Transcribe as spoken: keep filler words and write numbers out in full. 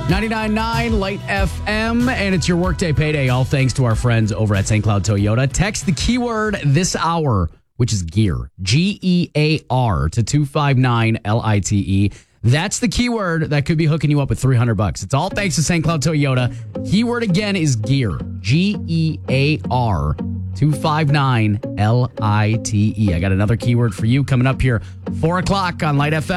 ninety-nine point nine Light F M, and it's your workday payday, all thanks to our friends over at Saint Cloud Toyota. Text the keyword this hour, which is gear, G E A R, to two five nine L I T E. That's the keyword that could be hooking you up with three hundred bucks. It's all thanks to Saint Cloud Toyota. Keyword again is gear, G E A R, two five nine L I T E. I got another keyword for you coming up here, four o'clock on Light F M.